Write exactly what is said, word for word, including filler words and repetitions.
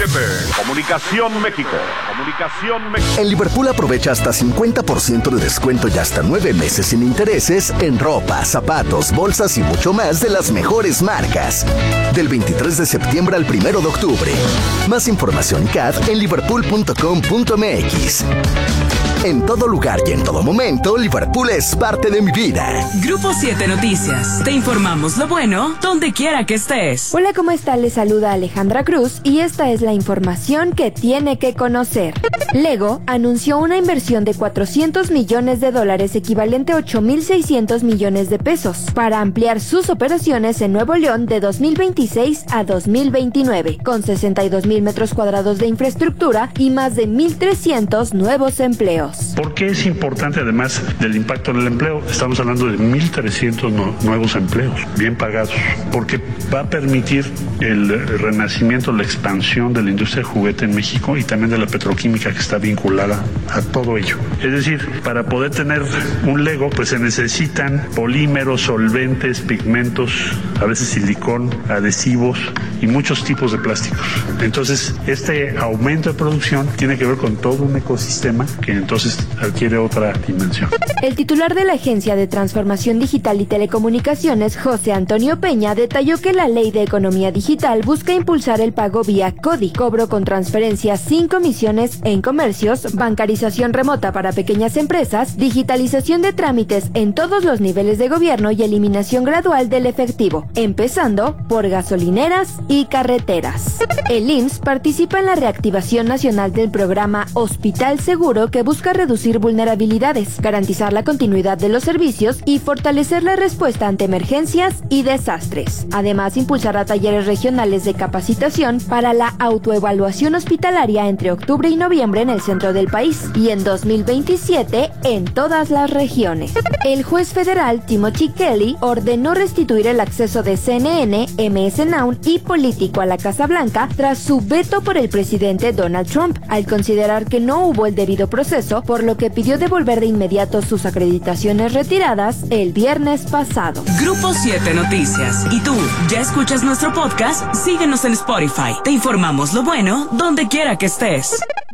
H P, Comunicación México. Comunicación México. En Liverpool aprovecha hasta cincuenta por ciento de descuento y hasta nueve meses sin intereses en ropa, zapatos, bolsas y mucho más de las mejores marcas. Del veintitrés de septiembre al primero de octubre. Más información C A D en liverpool punto com punto m x. En todo lugar y en todo momento, Liverpool es parte de mi vida. Grupo siete Noticias. Te informamos lo bueno donde quiera que estés. Hola, ¿cómo está? Les saluda Alejandra Cruz y esta es la información que tiene que conocer. Lego anunció una inversión de cuatrocientos millones de dólares, equivalente a ocho mil seiscientos millones de pesos, para ampliar sus operaciones en Nuevo León de dos mil veintiséis a dos mil veintinueve, con sesenta y dos mil metros cuadrados de infraestructura y más de mil trescientos nuevos empleos. ¿Por qué es importante, además del impacto en el empleo? Estamos hablando de mil trescientos no, nuevos empleos, bien pagados, porque va a permitir el renacimiento, la expansión de la industria de juguete en México y también de la petroquímica que está vinculada a todo ello. Es decir, para poder tener un Lego, pues se necesitan polímeros, solventes, pigmentos, a veces silicón, adhesivos y muchos tipos de plásticos. Entonces, este aumento de producción tiene que ver con todo un ecosistema que entonces adquiere otra dimensión. El titular de la Agencia de Transformación Digital y Telecomunicaciones, José Antonio Peña, detalló que la Ley de Economía Digital busca impulsar el pago vía CODI, cobro con transferencias sin comisiones en comercios, bancarización remota para pequeñas empresas, digitalización de trámites en todos los niveles de gobierno y eliminación gradual del efectivo, empezando por gasolineras y carreteras. El I M S S participa en la reactivación nacional del programa Hospital Seguro, que busca reducir vulnerabilidades, garantizar la continuidad de los servicios y fortalecer la respuesta ante emergencias y desastres. Además, impulsará talleres regionales de capacitación para la autoevaluación hospitalaria entre octubre y noviembre en el centro del país y en dos mil veintisiete en todas las regiones. El juez federal Timothy Kelly ordenó restituir el acceso de C N N, M S Now y Político a la Casa Blanca tras su veto por el presidente Donald Trump, al considerar que no hubo el debido proceso, por lo que pidió devolver de inmediato sus acreditaciones retiradas el viernes pasado. Grupo siete Noticias. ¿Y tú, ya escuchas nuestro podcast? Síguenos en Spotify. Te informamos lo bueno donde quiera que estés.